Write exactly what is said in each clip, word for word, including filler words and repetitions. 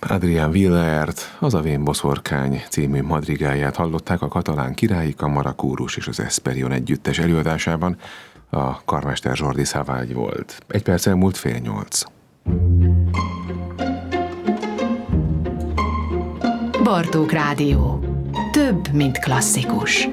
Adrián Willaert, az A Vén boszorkány című madrigáját hallották a Katalán Királyi Kamara Kórus és az Esperion együttes előadásában. A karmester Jordi Savall volt. Egy perc elmúlt fél nyolc. Bartók Rádió. Több, mint klasszikus.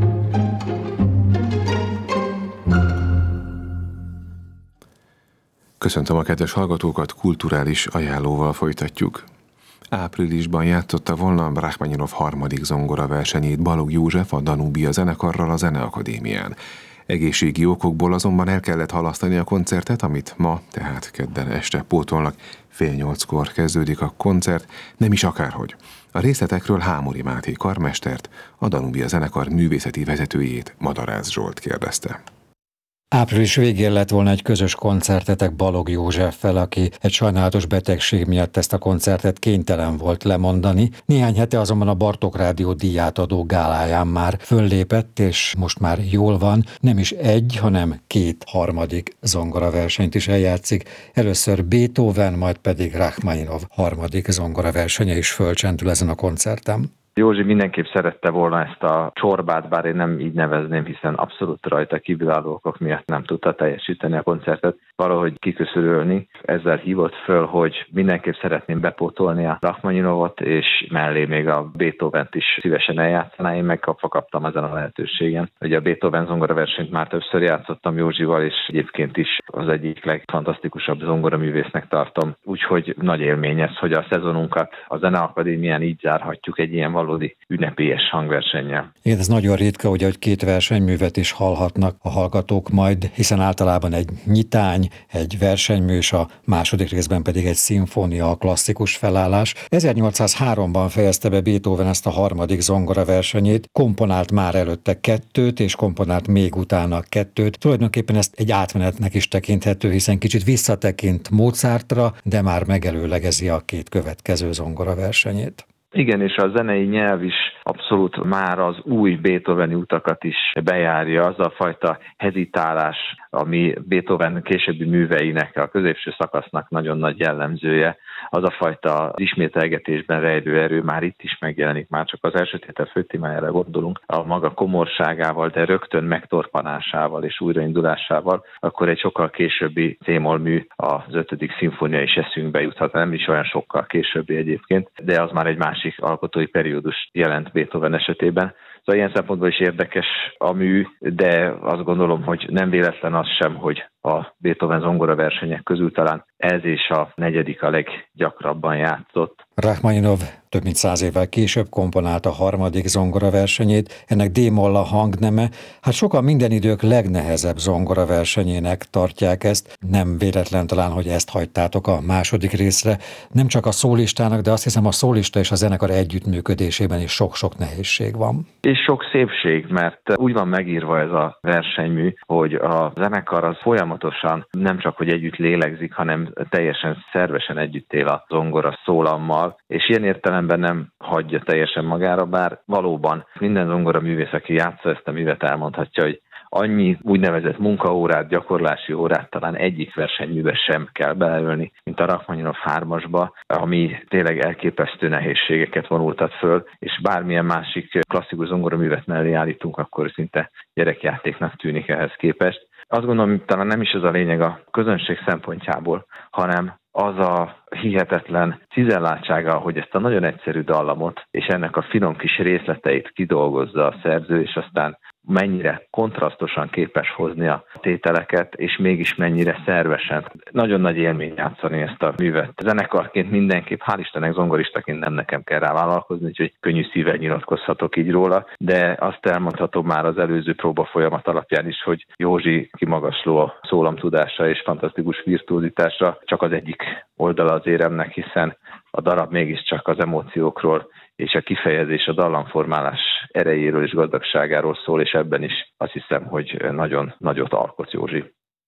Köszöntöm a kedves hallgatókat, kulturális ajánlóval folytatjuk. Áprilisban játszotta volna Rachmaninov harmadik zongora versenyét Balogh József a Danubia zenekarral a Zeneakadémián. Egészségi okokból azonban el kellett halasztani a koncertet, amit ma, tehát kedden este pótolnak. Fél nyolckor kezdődik a koncert, nem is akárhogy. A részletekről Hámori Máté karmestert, a Danubia zenekar művészeti vezetőjét, Madarász Zsolt kérdezte. Április végén lett volna egy közös koncertetek Balogh Józseffel, aki egy sajnálatos betegség miatt ezt a koncertet kénytelen volt lemondani. Néhány hete azonban a Bartók Rádió díjátadó gáláján már föllépett, és most már jól van, nem is egy, hanem két harmadik zongoraversenyt is eljátszik. Először Beethoven, majd pedig Rachmaninov harmadik zongoraversenye is fölcsendül ezen a koncerten. Józsi mindenképp szerette volna ezt a csorbát, bár én nem így nevezném, hiszen abszolút rajta kívülálló okok miatt nem tudta teljesíteni a koncertet, valahogy kiköszörülni. Ezzel hívott föl, hogy mindenképp szeretném bepótolni a Rachmaninovot, és mellé még a Beethovent is szívesen eljátszaná. Én megkapva kaptam ezen a lehetőségen. Ugye a Beethoven zongoraversenyt már többször játszottam Józsival, és egyébként is az egyik legfantasztikusabb zongoraművésznek tartom. Úgyhogy nagy élmény ez, hogy a szezonunkat a Zeneakadémián így zárhatjuk egy ilyen valódi ünnepélyes hangversennyel. Igen, ez nagyon ritka, ugye, hogy két versenyművet is hallhatnak a hallgatók majd, hiszen általában egy nyitány, egy versenymű, és a második részben pedig egy szimfónia, a klasszikus felállás. ezernyolcszázháromban fejezte be Beethoven ezt a harmadik zongoraversenyét, komponált már előtte kettőt, és komponált még utána kettőt. Tulajdonképpen ezt egy átmenetnek is tekinthető, hiszen kicsit visszatekint Mozartra, de már megelőlegezi a két következő zongoraversenyét. Igen, és a zenei nyelv is abszolút már az új Beethoveni utakat is bejárja, az a fajta hezitálás, ami Beethoven későbbi műveinek, a középső szakasznak nagyon nagy jellemzője, az a fajta ismételgetésben rejlő erő már itt is megjelenik, már csak az első tétel főtémájára gondolunk, a maga komorságával, de rögtön megtorpanásával és újraindulásával, akkor egy sokkal későbbi cémolmű, az ötödik szimfónia is eszünkbe juthat, nem is olyan sokkal későbbi egyébként, de az már egy másik alkotói periódus jelent Beethoven esetében. Szóval ilyen szempontból is érdekes a mű, de azt gondolom, hogy nem véletlen az sem, hogy a Beethoven zongoraversenyek közül talán ez és a negyedik a leggyakrabban játszott. Rachmaninov több mint száz évvel később komponálta a harmadik zongoraversenyét, ennek D-moll a hangneme. Hát sokan minden idők legnehezebb zongoraversenyének tartják ezt. Nem véletlen talán, hogy ezt hagytátok a második részre. Nem csak a szólistának, de azt hiszem a szólista és a zenekar együttműködésében is sok-sok nehézség van. És sok szépség, mert úgy van megírva ez a versenymű, hogy a zenekar az folyamatosan nem csak, hogy együtt lélegzik, hanem teljesen szervesen együtt él a zongora szólammal, és ilyen értelemben nem hagyja teljesen magára, bár valóban minden zongora művész, aki játsza ezt a művet, elmondhatja, hogy annyi úgynevezett munkaórát, gyakorlási órát talán egyik versenyműbe sem kell beleölni, mint a Rachmaninov hármasba, ami tényleg elképesztő nehézségeket vonultat föl, és bármilyen másik klasszikus zongoraművet mellé állítunk, akkor szinte gyerekjátéknak tűnik ehhez képest. Azt gondolom, hogy talán nem is ez a lényeg a közönség szempontjából, hanem az a hihetetlen cizelláltsága, hogy ezt a nagyon egyszerű dallamot és ennek a finom kis részleteit kidolgozza a szerző, és aztán mennyire kontrasztosan képes hozni a tételeket, és mégis mennyire szervesen. Nagyon nagy élmény játszani ezt a művet. Zenekarként mindenképp, hál' Istennek zongoristaként nem nekem kell rá vállalkozni, úgyhogy könnyű szívvel nyilatkozhatok így róla, de azt elmondhatom már az előző próba folyamat alapján is, hogy Józsi kimagasló a szólamtudása és fantasztikus virtuózitása csak az egyik oldala az éremnek, hiszen a darab mégiscsak az emóciókról és a kifejezés, a dallamformálás erejéről és gazdagságáról szól, és ebben is azt hiszem, hogy nagyon nagyot alkot Józsi.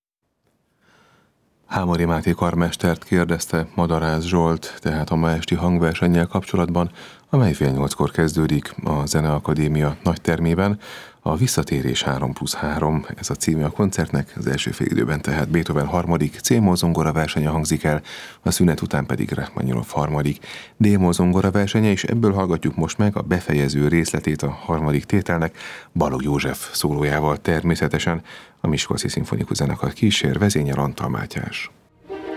Hámori Máté karmestert kérdezte Madarász Zsolt, tehát a ma esti hangversennyel kapcsolatban, amely fél nyolckor kezdődik a Zeneakadémia nagytermében. A visszatérés három plusz három, ez a címe a koncertnek, az első fél időben tehát Beethoven harmadik C-moll zongora versenye hangzik el, a szünet után pedig Rachmaninov harmadik D-moll zongora versenye, és ebből hallgatjuk most meg a befejező részletét a harmadik tételnek, Balogh József szólójával természetesen, a Miskolci Szimfonikus Zenekar kísér, vezényel Antal Mátyás.